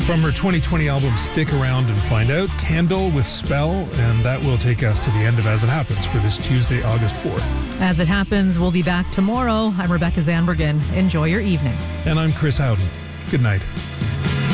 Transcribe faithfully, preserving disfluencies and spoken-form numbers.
From her twenty twenty album Stick Around and Find Out, Candle with Spell, and that will take us to the end of As It Happens for this Tuesday, August fourth. As It Happens, we'll be back tomorrow. I'm Rebecca Zandbergen. Enjoy your evening. And I'm Chris Howden. Good night.